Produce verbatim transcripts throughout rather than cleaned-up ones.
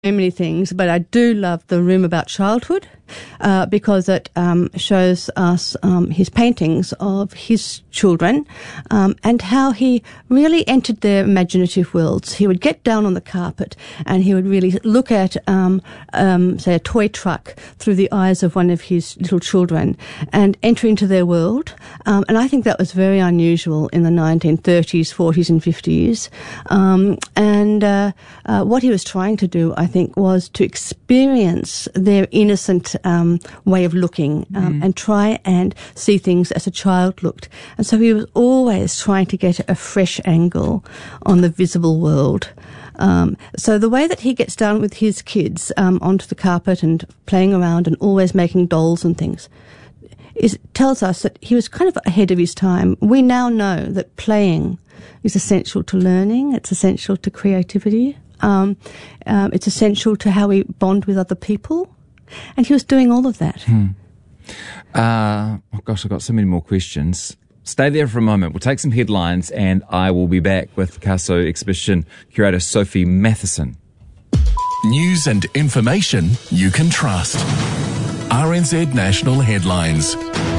many things, but I do love the room about childhood uh, because it um, shows us um, his paintings of his children um, and how he really entered their imaginative worlds. He would get down on the carpet and he would really look at, um, um, say, a toy truck through the eyes of one of his little children and enter into their world. Um, and I think that was very unusual in the nineteen thirties, forties and fifties. Um, and uh, uh, what he was trying to do, I think, was to experience their innocent um, way of looking um, mm. and try and see things as a child looked. And so he was always trying to get a fresh angle on the visible world. Um, so the way that he gets down with his kids um, onto the carpet and playing around and always making dolls and things is tells us that he was kind of ahead of his time. We now know that playing is essential to learning. It's essential to creativity. Um, um, it's essential to how we bond with other people. And he was doing all of that. Hmm. Uh, oh gosh, I've got so many more questions. Stay there for a moment. We'll take some headlines and I will be back with Picasso exhibition curator Sophie Matheson. News and information you can trust. R N Z National Headlines.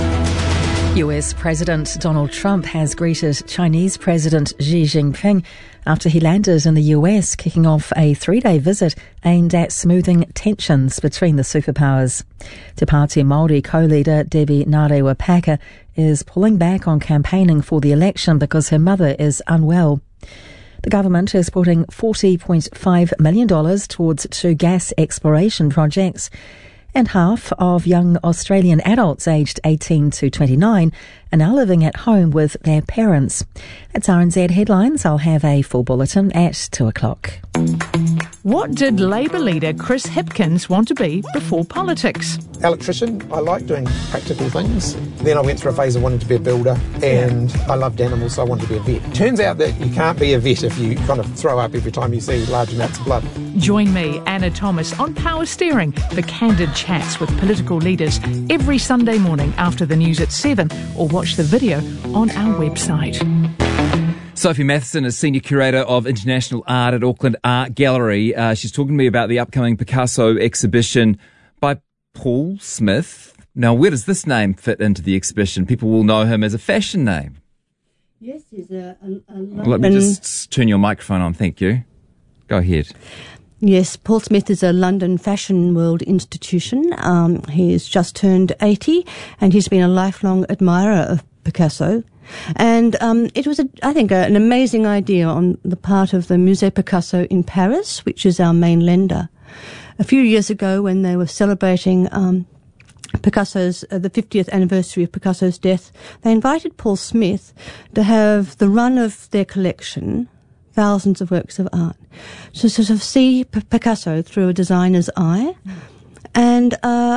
U S President Donald Trump has greeted Chinese President Xi Jinping after he landed in the U S, kicking off a three-day visit aimed at smoothing tensions between the superpowers. Te Pāti Māori co-leader Debbie Ngarewa-Packer is pulling back on campaigning for the election because her mother is unwell. The government is putting forty point five million dollars towards two gas exploration projects. And half of young Australian adults aged eighteen to twenty-nine are now living at home with their parents. That's R N Z Headlines. I'll have a full bulletin at two o'clock. What did Labour leader Chris Hipkins want to be before politics? Electrician. I like doing practical things. Then I went through a phase of wanting to be a builder, and yeah. I loved animals, so I wanted to be a vet. Turns out that you can't be a vet if you kind of throw up every time you see large amounts of blood. Join me, Anna Thomas, on Power Steering for candid chats with political leaders every Sunday morning after the news at seven, or watch the video on our website. Sophie Matheson is Senior Curator of International Art at Auckland Art Gallery. Uh, she's talking to me about the upcoming Picasso exhibition by Paul Smith. Now, where does this name fit into the exhibition? People will know him as a fashion name. Yes, he's a, a, a London... Let me just turn your microphone on, thank you. Go ahead. Yes, Paul Smith is a London fashion world institution. Um, he's just turned eighty and he's been a lifelong admirer of Picasso. And um, it was, a, I think, a, an amazing idea on the part of the Musée Picasso in Paris, which is our main lender. A few years ago, when they were celebrating um, Picasso's uh, the fiftieth anniversary of Picasso's death, they invited Paul Smith to have the run of their collection, thousands of works of art, to sort of see P- Picasso through a designer's eye. And uh,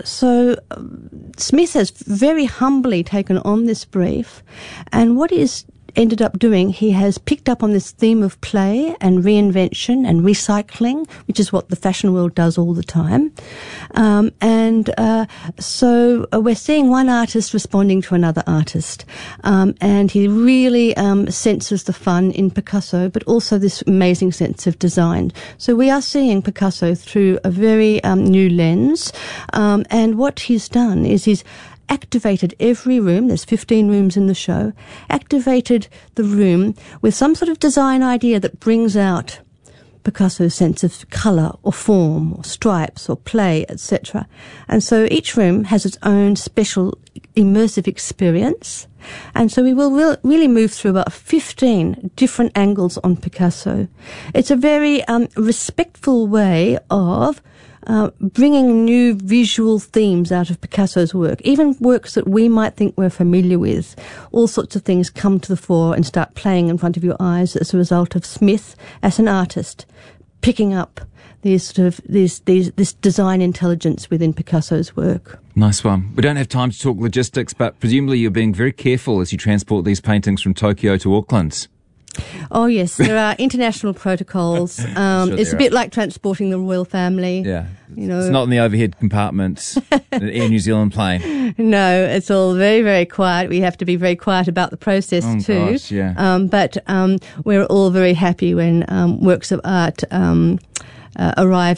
so um, Smith has very humbly taken on this brief, and what he's ended up doing, he has picked up on this theme of play and reinvention and recycling, which is what the fashion world does all the time. Um, and uh, so uh, we're seeing one artist responding to another artist. Um, and he really um, senses the fun in Picasso, but also this amazing sense of design. So we are seeing Picasso through a very um, new lens. Um, and what he's done is he's activated every room, there's fifteen rooms in the show, activated the room with some sort of design idea that brings out Picasso's sense of colour or form or stripes or play, et cetera. And so each room has its own special immersive experience. And so we will re- really move through about fifteen different angles on Picasso. It's a very um, respectful way of Uh, bringing new visual themes out of Picasso's work, even works that we might think we're familiar with. All sorts of things come to the fore and start playing in front of your eyes as a result of Smith, as an artist, picking up these sort of these these this design intelligence within Picasso's work. Nice one. We don't have time to talk logistics, but presumably you're being very careful as you transport these paintings from Tokyo to Auckland. Oh, yes, there are international protocols. Um, sure it's a bit are. like transporting the royal family. Yeah. You know. It's not in the overhead compartments in an Air New Zealand plane. No, it's all very, very quiet. We have to be very quiet about the process oh, too. Gosh, yeah. Um, but um, we're all very happy when um, works of art um, uh, arrive